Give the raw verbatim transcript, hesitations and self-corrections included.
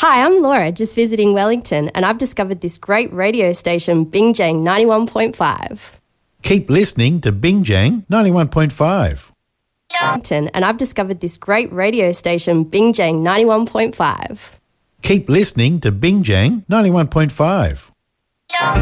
Hi, I'm Laura, just visiting Wellington, and I've discovered this great radio station, Bingjang ninety-one point five. Keep listening to Bingjang ninety-one point five. Wellington, and I've discovered this great radio station, Bingjang ninety-one point five. Keep listening to Bingjang ninety-one point five.